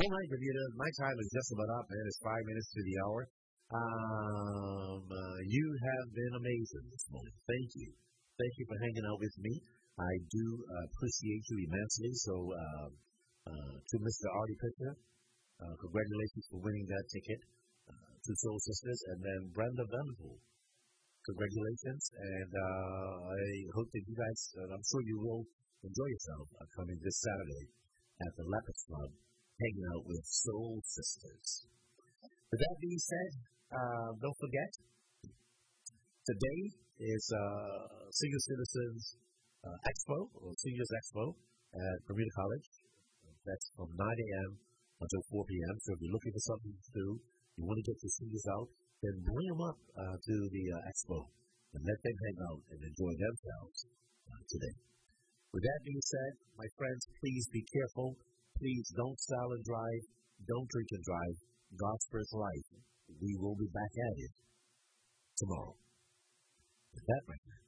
All right, Bermuda, my time is just about up, man. It's 5 minutes to the hour. You have been amazing this morning. Thank you. Thank you for hanging out with me. I do appreciate you immensely. So, to Mr. Artie Pitcher, congratulations for winning that ticket to Soul Sisters. And then Brenda Venable, congratulations. And I hope that you guys, I'm sure you will enjoy yourself coming this Saturday at the Leopards Club, hanging out with Soul Sisters. With that being said, don't forget, today is Senior Citizens Expo, or Seniors Expo at Bermuda College. That's from 9 a.m. until 4 p.m. So if you're looking for something to do, you want to get your seniors out, then bring them up to the expo and let them hang out and enjoy themselves today. With that being said, my friends, please be careful. Please don't silent drive. Don't drink and drive. God's first life. We will be back at it tomorrow. With that, my friend.